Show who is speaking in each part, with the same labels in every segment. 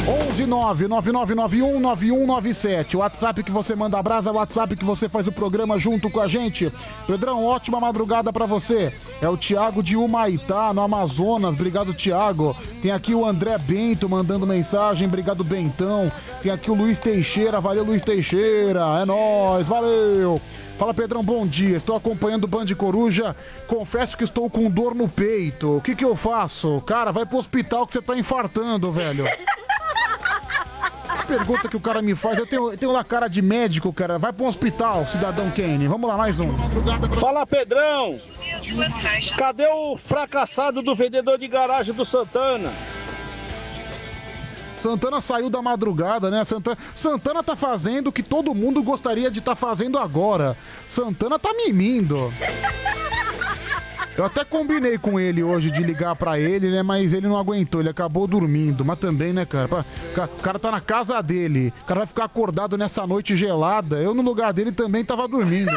Speaker 1: 11999919197. O WhatsApp que você manda brasa, o WhatsApp que você faz o programa junto com a gente. Pedrão, ótima madrugada pra você. É o Thiago de Humaitá, no Amazonas. Obrigado, Thiago. Tem aqui o André Bento mandando mensagem. Obrigado, Bentão. Tem aqui o Luiz Teixeira. Valeu, Luiz Teixeira. É nóis, valeu. Fala, Pedrão, bom dia. Estou acompanhando o Band Coruja. Confesso que estou com dor no peito. O que eu faço? Cara, vai pro hospital que você tá infartando, velho. Pergunta que o cara me faz, eu tenho lá cara de médico, cara. Vai pro hospital, cidadão Kane. Vamos lá, mais um.
Speaker 2: Fala, Pedrão. Cadê o fracassado do vendedor de garagem do Santana?
Speaker 1: Santana saiu da madrugada, né? Santana tá fazendo o que todo mundo gostaria de estar fazendo agora. Santana tá mimindo. Eu até combinei com ele hoje de ligar pra ele, né? Mas ele não aguentou, ele acabou dormindo. Mas também, né, cara? O cara tá na casa dele. O cara vai ficar acordado nessa noite gelada. Eu, no lugar dele, também tava dormindo.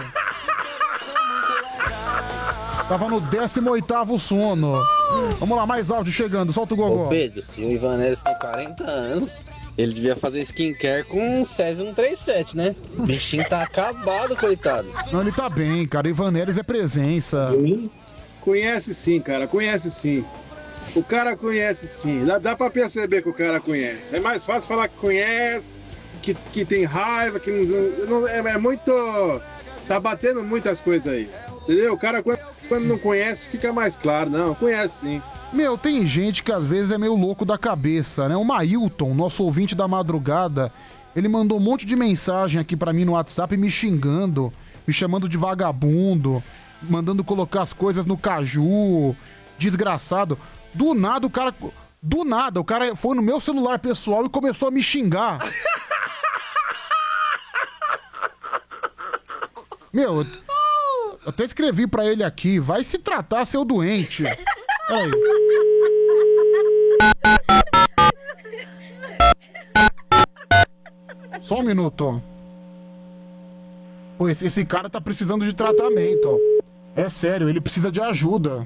Speaker 1: Tava no 18º sono. Vamos lá, mais áudio chegando. Solta o gogó.
Speaker 3: Ô Pedro, se o Ivanelis tem 40 anos, ele devia fazer skincare com um Césio 137, né? O bichinho tá acabado, coitado.
Speaker 1: Não, ele tá bem, cara. Ivanelis é presença.
Speaker 4: Conhece sim, cara, conhece sim. O cara conhece sim. Dá pra perceber que o cara conhece. É mais fácil falar que conhece, que tem raiva, que não é muito. Tá batendo muitas coisas aí. Entendeu? O cara, quando não conhece, fica mais claro. Não, conhece sim.
Speaker 1: Meu, tem gente que às vezes é meio louco da cabeça, né? O Mailton, nosso ouvinte da madrugada, ele mandou um monte de mensagem aqui pra mim no WhatsApp me xingando, me chamando de vagabundo, mandando colocar as coisas no caju, desgraçado. Do nada o cara foi no meu celular pessoal e começou a me xingar. Meu, eu até escrevi pra ele aqui, vai se tratar, seu doente. Aí. Só um minuto. Pô, esse cara tá precisando de tratamento. É sério, ele precisa de ajuda.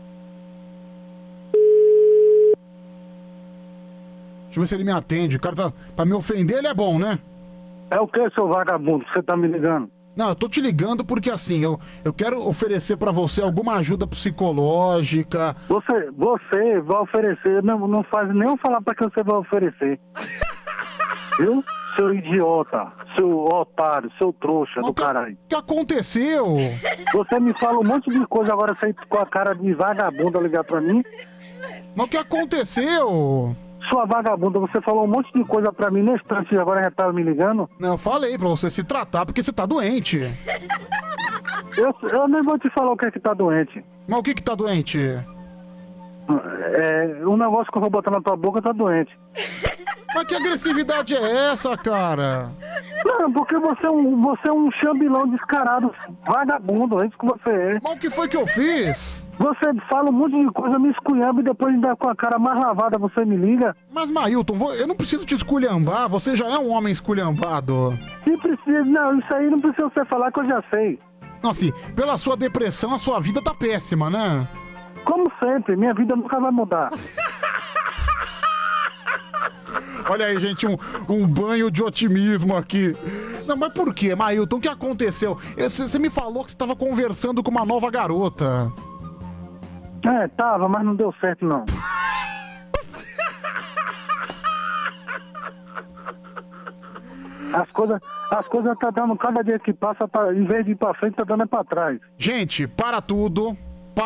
Speaker 1: Deixa eu ver se ele me atende. O cara tá... Pra me ofender, ele é bom, né?
Speaker 5: É o que, seu vagabundo, que você tá me ligando?
Speaker 1: Não, eu tô te ligando porque assim, eu quero oferecer pra você alguma ajuda psicológica.
Speaker 5: Você vai oferecer, não faz nem eu falar pra que você vai oferecer. Viu? Seu idiota, seu otário, seu trouxa do caralho.
Speaker 1: O que aconteceu?
Speaker 5: Você me fala um monte de coisa, agora você com a cara de vagabunda ligar pra mim.
Speaker 1: Mas o que aconteceu?
Speaker 5: Sua vagabunda, você falou um monte de coisa pra mim nesse instante e agora já tava me ligando?
Speaker 1: Não, eu falei pra você se tratar porque você tá doente.
Speaker 5: Eu nem vou te falar o que é que tá doente.
Speaker 1: Mas o que tá doente?
Speaker 5: Um negócio que eu vou botar na tua boca tá doente.
Speaker 1: Mas que agressividade é essa, cara?
Speaker 5: Não, porque você é um chambilão descarado, vagabundo, é isso que você é.
Speaker 1: Mas o que foi que eu fiz?
Speaker 5: Você fala um monte de coisa, me esculhamba e depois ainda com a cara mais lavada você me liga.
Speaker 1: Mas, Mailton, eu não preciso te esculhambar, você já é um homem esculhambado.
Speaker 5: Se precisa, não, isso aí não precisa você falar que eu já sei.
Speaker 1: Nossa, pela sua depressão, a sua vida tá péssima, né?
Speaker 5: Como sempre, minha vida nunca vai mudar.
Speaker 1: Olha aí, gente, um banho de otimismo aqui. Não, mas por quê, Mailton? O que aconteceu? Você me falou que você estava conversando com uma nova garota.
Speaker 5: Tava, mas não deu certo, não. As coisas tá dando, cada dia que passa, em vez de ir pra frente, tá dando pra trás.
Speaker 1: Gente, para tudo.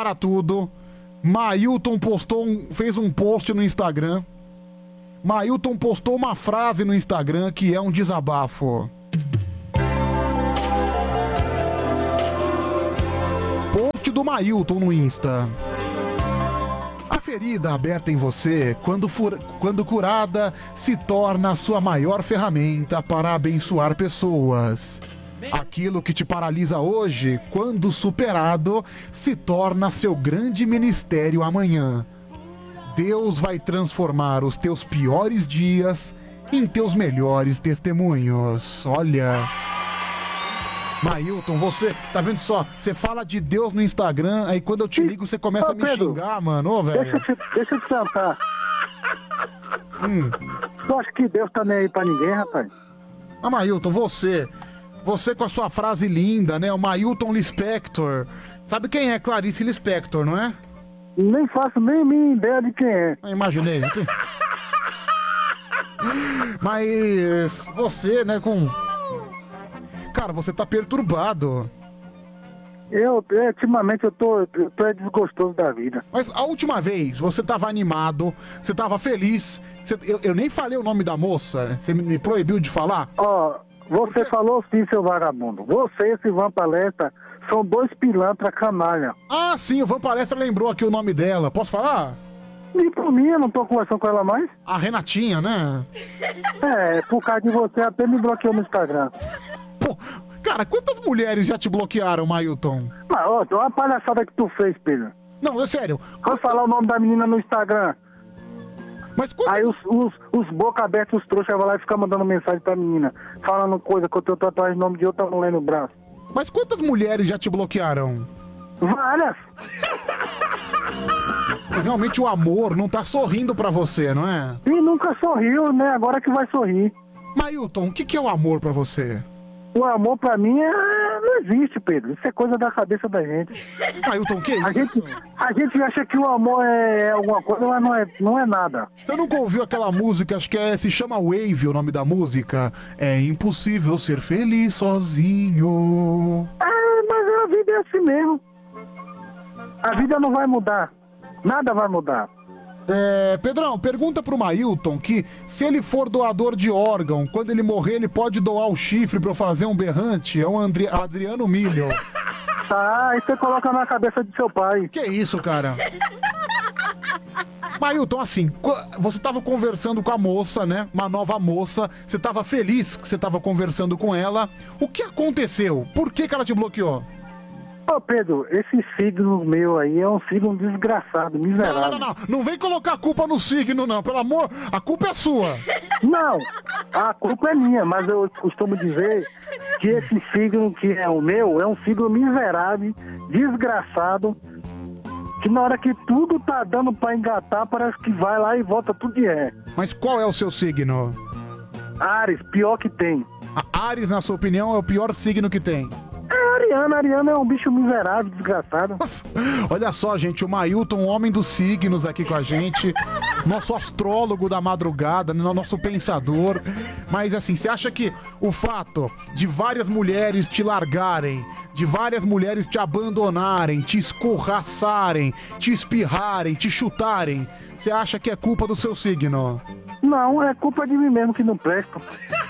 Speaker 1: Mailton fez um post no Instagram. Mailton postou uma frase no Instagram que é um desabafo. Post do Mailton no Insta. A ferida aberta em você, quando curada, se torna a sua maior ferramenta para abençoar pessoas. Aquilo que te paralisa hoje, quando superado, se torna seu grande ministério amanhã. Deus vai transformar os teus piores dias em teus melhores testemunhos. Olha... Mailton, você, tá vendo só? Você fala de Deus no Instagram, aí quando eu te ligo você começa a me xingar, mano, velho.
Speaker 5: Deixa eu te tentar. Tu acha que Deus tá nem aí pra ninguém, rapaz?
Speaker 1: Ah, Mailton, você com a sua frase linda, né? O Mailton Lispector. Sabe quem é Clarice Lispector, não é?
Speaker 5: Nem faço nem minha ideia de quem é.
Speaker 1: Eu imaginei. Mas você, né, Cara, você tá perturbado.
Speaker 5: Ultimamente eu tô desgostoso da vida.
Speaker 1: Mas a última vez, você tava animado, você tava feliz. Eu nem falei o nome da moça, você me proibiu de falar.
Speaker 5: Ó, você falou sim, seu vagabundo. Você e esse Ivan Palestra são dois pilantra canalha.
Speaker 1: Ah, sim, o Van Palestra lembrou aqui o nome dela. Posso falar?
Speaker 5: E por mim, eu não tô conversando com ela mais?
Speaker 1: A Renatinha, né?
Speaker 5: Por causa de você, até me bloqueou no Instagram.
Speaker 1: Pô, cara, quantas mulheres já te bloquearam, Mailton?
Speaker 5: Mas, ó, olha a palhaçada que tu fez, Pedro.
Speaker 1: Não, é sério.
Speaker 5: Vou falar o nome da menina no Instagram.
Speaker 1: Mas quantas...
Speaker 5: Aí os boca abertos, os trouxas, vão lá e ficam mandando mensagem pra menina, falando coisa que eu tenho tatuagem no nome de outra mulher no braço.
Speaker 1: Mas quantas mulheres já te bloquearam?
Speaker 5: Várias.
Speaker 1: Realmente o amor não tá sorrindo pra você, não é?
Speaker 5: E nunca sorriu, né? Agora que vai sorrir.
Speaker 1: Mailton, o que é o amor pra você?
Speaker 5: O amor pra mim não existe, Pedro. Isso é coisa da cabeça da gente.
Speaker 1: Mailton, o que é isso?
Speaker 5: A gente acha que o amor é alguma coisa, mas não é nada.
Speaker 1: Você nunca ouviu aquela música, acho que se chama Wave o nome da música? É impossível ser feliz sozinho.
Speaker 5: Mas a vida é assim mesmo. A vida não vai mudar. Nada vai mudar.
Speaker 1: Pedrão, pergunta pro Mailton que se ele for doador de órgão, quando ele morrer, ele pode doar o chifre pra eu fazer um berrante? É o Adriano Milho.
Speaker 5: Tá, aí você coloca na cabeça de seu pai.
Speaker 1: Que isso, cara? Mailton, assim, você tava conversando com a moça, né? Uma nova moça. Você tava feliz que você tava conversando com ela. O que aconteceu? Por que ela te bloqueou?
Speaker 5: Ô, Pedro, esse signo meu aí é um signo desgraçado, miserável.
Speaker 1: Não vem colocar a culpa no signo, não. Pelo amor, a culpa é sua.
Speaker 5: Não, a culpa é minha, mas eu costumo dizer que esse signo que é o meu é um signo miserável, desgraçado, que na hora que tudo tá dando pra engatar, parece que vai lá e volta tudo de ré.
Speaker 1: Mas qual é o seu signo?
Speaker 5: Áries, pior que tem.
Speaker 1: A Áries, na sua opinião, é o pior signo que tem.
Speaker 5: Ariana é um bicho miserável, desgraçado.
Speaker 1: Olha só, gente, o Mailton, homem dos signos aqui com a gente, nosso astrólogo da madrugada, nosso pensador. Mas assim, você acha que o fato de várias mulheres te largarem, de várias mulheres te abandonarem, te escorraçarem, te espirrarem, te chutarem, você acha que é culpa do seu signo?
Speaker 5: Não, é culpa de mim mesmo que não presto.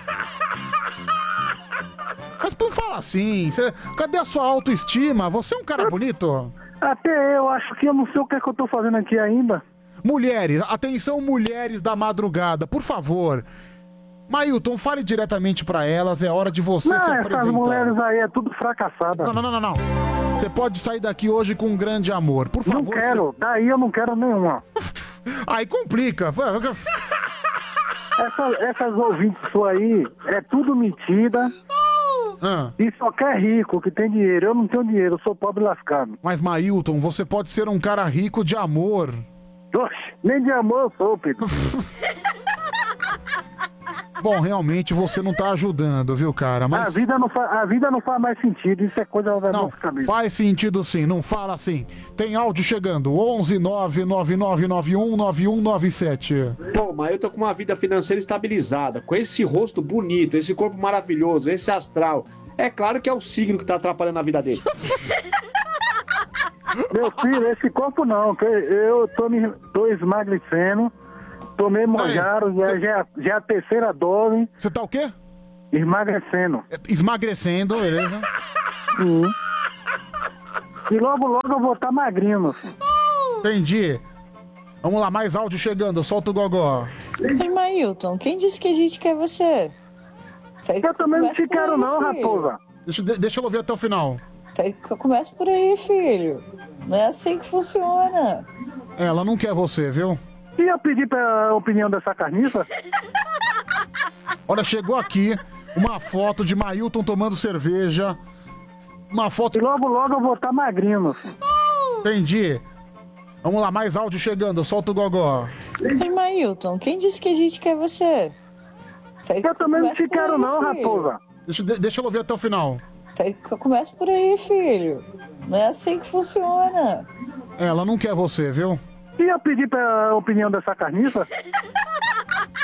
Speaker 1: Mas por falar assim, cadê a sua autoestima? Você é um cara bonito?
Speaker 5: Até eu acho que eu não sei o que é que eu tô fazendo aqui ainda.
Speaker 1: Mulheres, atenção mulheres da madrugada, por favor. Mailton, fale diretamente pra elas, é hora de você se apresentar.
Speaker 5: Essas mulheres aí é tudo fracassada.
Speaker 1: Não. Você pode sair daqui hoje com um grande amor, por favor.
Speaker 5: Não quero, daí eu não quero nenhuma.
Speaker 1: Aí complica.
Speaker 5: Essas ouvintes suas aí é tudo mentira. E só quer rico, que tem dinheiro. Eu não tenho dinheiro, eu sou pobre lascado.
Speaker 1: Mas, Mailton, você pode ser um cara rico de amor.
Speaker 5: Oxe, nem de amor eu sou, Pedro.
Speaker 1: Bom, realmente você não tá ajudando, viu, cara? Mas...
Speaker 5: A vida não faz mais sentido, isso é coisa da nossa cabeça.
Speaker 1: Faz sentido sim, não fala assim. Tem áudio chegando, 11 99991 9197.
Speaker 6: Pô, mas eu tô com uma vida financeira estabilizada, com esse rosto bonito, esse corpo maravilhoso, esse astral. É claro que é o signo que tá atrapalhando a vida dele.
Speaker 5: Meu filho, esse corpo não, que eu tô emagrecendo. Tomei Monjaro, já é a terceira dose.
Speaker 1: Você tá o quê?
Speaker 5: Emagrecendo.
Speaker 1: Esmagrecendo, beleza?
Speaker 5: E logo eu vou estar magrinho, meu filho.
Speaker 1: Entendi. Vamos lá, mais áudio chegando, solta o gogó.
Speaker 7: Ei, Mailton, quem disse que a gente quer você?
Speaker 5: Eu também não te quero não, raposa.
Speaker 1: Deixa eu ouvir até o final.
Speaker 7: Começa por aí, filho. Não é assim que funciona.
Speaker 1: Ela não quer você, viu?
Speaker 5: E eu pedi a opinião dessa carniça?
Speaker 1: Olha, chegou aqui uma foto de Mailton tomando cerveja. Uma foto...
Speaker 5: E logo eu vou estar magrinho, meu filho.
Speaker 1: Entendi. Vamos lá, mais áudio chegando, solta o gogó.
Speaker 7: Mailton, quem disse que a gente quer você?
Speaker 5: Eu também não te quero não, raposa.
Speaker 1: Deixa eu ouvir até o final.
Speaker 7: Começa por aí, filho. Não é assim que funciona.
Speaker 1: Ela não quer você, viu?
Speaker 5: E eu pedi pra opinião dessa carniça?